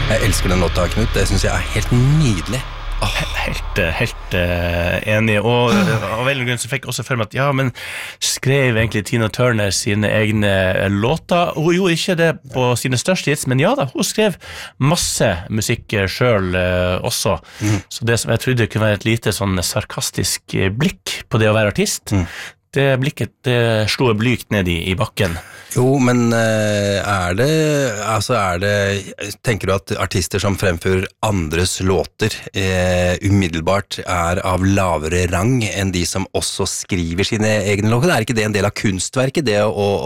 Jeg elsker den låta, Knut. Det synes jeg helt nydelig. Helt enig og av veldig grunn så fikk jeg også for meg at men skrev egentlig Tina Turner sine egne låter. Hun gjorde ikke det på sine største hits, men da, hun skrev masse musikk selv også. Så det som jeg trodde kunne være et lite sånn sarkastisk blikk på det å være artist, det blikket det slo blygt ned i bakken. Jo, men tenker du at artister som fremfører andres låter umiddelbart av lavere rang enn de som også skriver sine egne låter? Er ikke det en del av kunstverket, det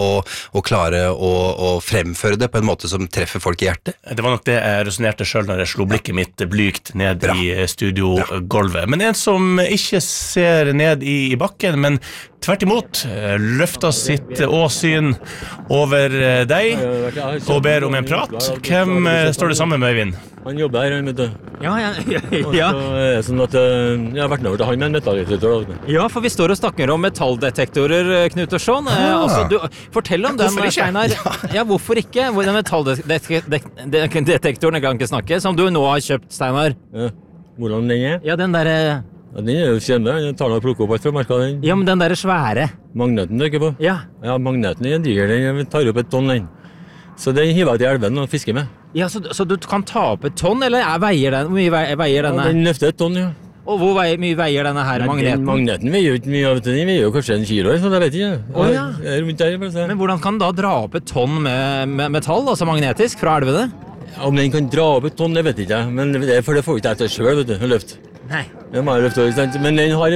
å klare å fremføre det på en måte som treffer folk i hjertet? Det var nok det jeg resonerte selv når jeg slo blikket mitt blygt ned i studiogolvet. Men en som ikke ser ned i bakken, men tvert imot, løfter sitt åsyn over deg og ber om en prat. Hvem står du sammen med, Øyvind? Han jobber her, vet du. Ja. Og så sånn at jeg har vært over til han med en metalldetektor. Ja, for vi står og snakker om metalldetektorer, Knut og Sjån. Fortell om den, Steinar. Ja, hvorfor ikke? Den metalldetektoren, jeg kan ikke snakke, som du nå har kjøpt, Steinar. Ja, hvordan den er? Ja, den der... Ja, den er jo kjempe, den tar noe å plukke opp alt fra marka den. Ja, men den der svære. Magneten du ikke på? Ja. Ja, magneten er diger, den tar opp et tonn den. Så den hiver jeg til elven og fisker med. Ja, så du kan ta opp et tonn, eller veier den? Hvor mye veier denne? Ja, den løfter et tonn, ja. Og hvor mye veier denne her magneten? Magneten veier jo ikke mye av det, den veier jo kanskje en kilo, så det vet jeg ikke. Ja. Rundt der, bare. Men hvordan kan den da dra opp et tonn med metall, altså magnetisk, fra elvene? Om den kan dra opp et tonn, det vet jeg ikke, men for det får ikke jeg til selv, vet du, å løfte. Nei. Den må jeg løfte også, men den har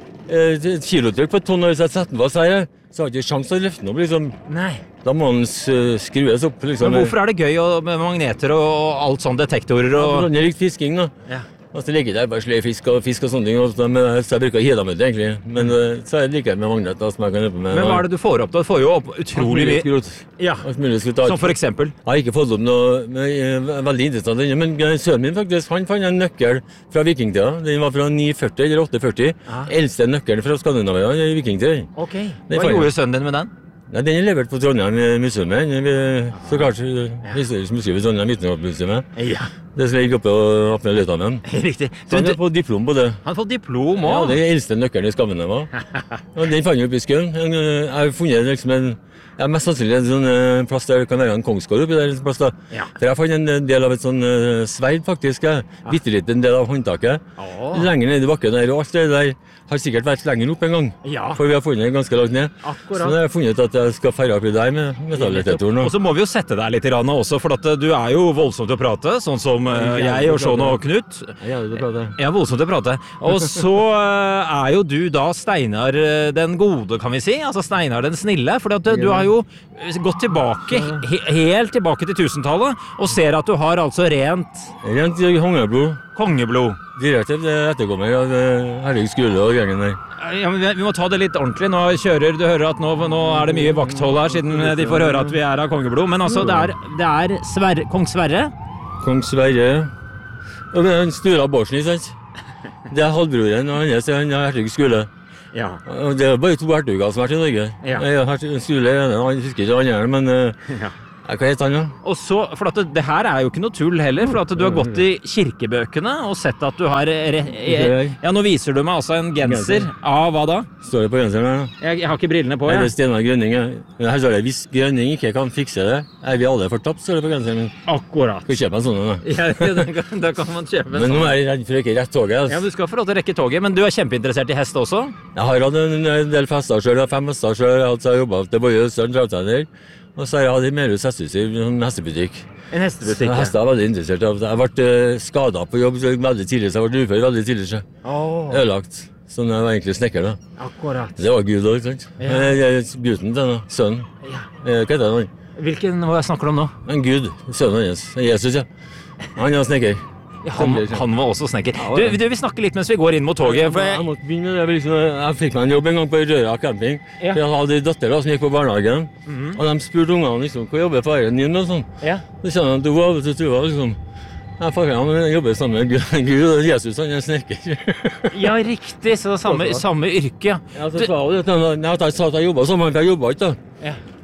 et kilotrykk på et tonn, og hvis jeg setter den fast her, så har jeg ikke sjans til å løfte den opp, liksom. Nei. Da må den skrues opp, liksom. Men hvorfor er det gøy med magneter og alt sånn detektorer og... Ja, det er litt fisking, da. Ja. Altså, det ligger der bare sløy fisk og sånne ting, så jeg bruker å hive dem ut, egentlig. Men så er det like med magnet, da, som jeg kan løpe med. Men hva er det du får opp da? Du får jo opp utrolig mye... Skrot. Ja, som for eksempel? Jeg har ikke fått opp noe veldig interessant ennå, men sønnen min faktisk, han fant en nøkkel fra vikingtida. Den var fra 940 eller 840. Eldste nøkkelen fra Skandinavia i vikingtida. Ok, hva gjorde sønnen din med den? Nei, den er levert på Trondheim museum. Så klart, historisk museum i Trondheim Vitenskapsmuseet. Ja. Det skal ligge oppe og åpne løt av dem. Riktig. Han har fått diplom på det. Han har fått diplom også? Ja, det er eldste nøkkelen i Skandinavia. Og den fant jeg opp i skøen. Jeg har funnet liksom mest sannsynlig en sånn plass der det kan være en kongsgård oppi der. Plass da. Ja. For jeg fant en del av et sånn sverd faktisk. Bittelite en del av håndtaket. Lenger ned i bakken der, og alt det der har sikkert vært lenger opp en gang. Ja. For vi har funnet ganske langt ned. Akkurat. Så jeg har funnet ut at jeg skal færre oppi der med metalldetektoren. Og så må vi jo sette deg litt i rana også, for at du er jo voldsomt til å prate, sånn som jeg og Sjån og Knut. Ja, det er bra det. Jeg er voldsomt til å prate. Og så er jo du da Steinar den gode, kan vi si. Altså Steinar den snille, for at du har jo gått tilbake, helt tilbake til 1000-tallet, og ser at du har altså rent kongeblod. Direkte etterkommer av Herlig skole og gjengen der. Ja, men vi må ta det litt ordentlig. Nå kjører, du hører at nå er det mye vakthold her, siden de får høre at vi er av kongeblod. Men altså, det er kong Sverre. Kong Sverre. Og det er en Stura Borsen, ikke sant? Det er halvbroren, og han er Herlig skole. Ja. Og det er bare 2 hertuger som har vært i Norge. Ja. Skole er han husker ikke han men... Hva heter han da? Og så, for at det her er jo ikke noe tull heller, for at du har gått i kirkebøkene og sett at du har... Ja, nå viser du meg altså en genser av hva da? Står det på genseren her da? Jeg har ikke brillene på, ja. Det er Steinar Grønning. Men her står det, hvis Grønning ikke kan fikse det, er vi alle fortapt, står det på genseren min. Akkurat. Skal kjøpe en sånn da? Ja, da kan man kjøpe en sånn. Men nå er jeg redd for å ikke rett toget. Altså. Ja, men du skal få lov til å rekke toget, men du er kjempeinteressert i hest også? Jeg har hatt en del fester selv, 5 fester selv, jeg har jobbet til Bøye Østern, Travtender. Og så har jeg hatt i Merhus hestehus i en hestebutikk. En hestebutikk, ja. Hester er veldig interessert av. Jeg ble skadet på jobb veldig tidlig, så jeg ble ufør veldig tidlig. Ødelagt. Så jeg var egentlig snekker da. Akkurat. Det var Gud også, ikke sant? Ja. Gutten til henne, sønnen. Ja. Hva heter han? Hva snakker du om nå? En Gud, sønnen hans. Jesus, ja. Han er snekker. Han var også snekker. Du, vi snakker litt mens vi går inn mot toget. Jeg måtte begynne med det. Jeg fikk meg en jobb en gang på Røra camping. Ja. Jeg hadde datter som gikk på barnehagen. Og de spurte ungene liksom, hva jobber faren din med? Sånn. Ja. Så kjenner han, du var liksom... Jeg jobber sammen med Gud og Jesus, han er snekker. Ja, riktig, så samme yrke, ja. Ja, så sa hun at jeg jobbet sammen, for jeg jobbet ikke da. Ja.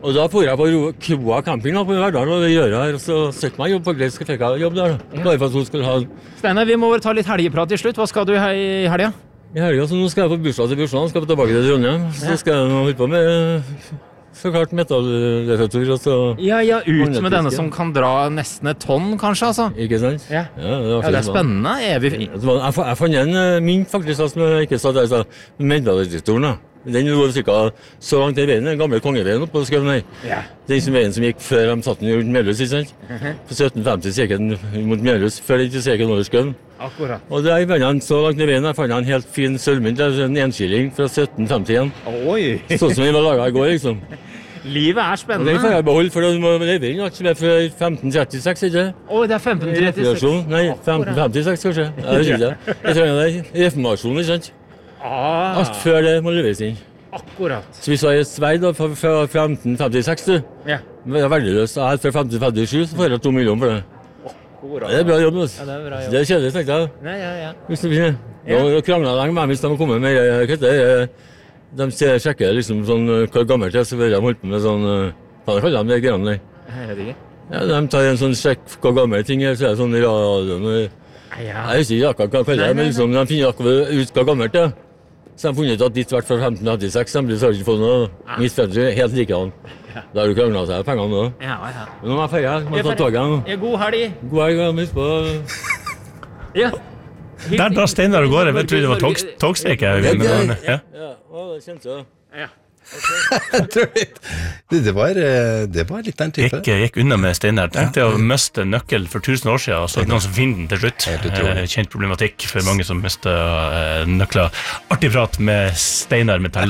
Og da får jeg på Kroa camping da, på Verdal, og det gjør jeg her, og så søkte meg jobb, faktisk fikk jeg jobb der da. Bare for at hun skulle ha... Steinar, vi må bare ta litt helgeprat til slutt. Hva skal du i helga? I helga, så nå skal jeg på bursdag til bursdag, skal jeg tilbake til Trondheim, så skal jeg nå holde på med, så klart, metalllitteratur, og så... Ja, ut med denne som kan dra nesten et tonn, kanskje, altså. Ikke sant? Ja, det er spennende. Jeg fant en mynt faktisk, som jeg ikke sa der, metalldetektoren da. Den lå cirka så langt i veien, den gamle kongeveien oppe på Skøven her. Ja. Den som veien som gikk før de satt den i Melhus, ikke sant? På 1750 gikk den mot Melhus, før den ikke gikk den over Skøven. Akkurat. Og der fant jeg så langt i veien, jeg fant en helt fin sølvmynt, en enskilling fra 1750 igjen. Oi! Sånn som den var laget i går, liksom. Livet er Og spennende. den får jeg beholde, for du må levere den, som er fra 1536, ikke? Oi, det er 1536. Nei, 1556 kanskje. Jeg vet ikke. Jeg trenger det. Reformasjon, ikke sant? Alt før det må leveres inn. Akkurat. Så hvis jeg er sverd fra 1556, du, Ja. det er verdiløst. Jeg er fra 1557, så får jeg 2 millioner for det. Det er bra jobb, altså. Ja, det er bra jobb. Det er kjedelig, tenkte jeg. Ja. Hvis du vil. Nå krangler jeg med meg hvis de har kommet med køtter. De sjekker liksom sånn, hvor gammelt det er, så vil de holde på med sånn, hva kaller de det greiene der? Jeg vet ikke. Ja, de tar en sånn sjekk hvor gammel ting er, så er det sånn radioen. Ja. Jeg husker ikke akkurat hva jeg kaller det, men liksom, de finner akkurat ut hva gammelt det er. Så de har funnet ut at ditt vært fra 1556, de har ikke fått noe. Mitt fødsel er helt like an. Da har du kranglet seg pengene nå. Ja. Men nå må jeg feie, jeg må ta toget nå. God helg. God helg, jeg må huske på. Der drar Steinar og går. Jeg tror det var togstreik. Ja, Ja, det kjente jeg. Det var litt den type. Gikk unna med Steinar. Tenkte å miste nøkkel for 1000 år siden, og så noen som finner den til slutt. Helt utrolig. Kjent problematikk for mange som mister nøkler. Artig prat med Steinar Metall.